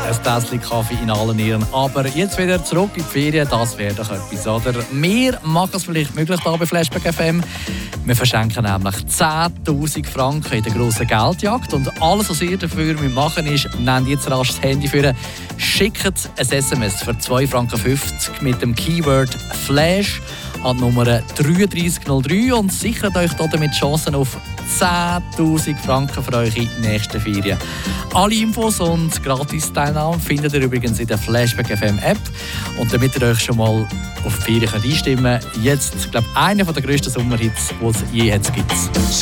ein Tässchen Kaffee in allen Ehren. Aber jetzt wieder zurück in die Ferien, das wäre doch etwas, oder? Wir machen es vielleicht möglich hier bei Flashback FM. Wir verschenken nämlich 10'000 Franken in der grossen Geldjagd. Und alles, was ihr dafür machen müsst, ist, nehmt jetzt rasch das Handy für, schickt ein SMS für 2,50 Franken mit dem Keyword Flash an die Nummer 3303 und sichert euch damit Chancen auf 10'000 Franken für eure nächsten Ferien. Alle Infos und Gratis-Teilnahme findet ihr übrigens in der Flashback FM App. Und damit ihr euch schon mal auf die Ferien einstimmen könnt, jetzt, glaube ich, einer der grössten Sommerhits, die es je gibt.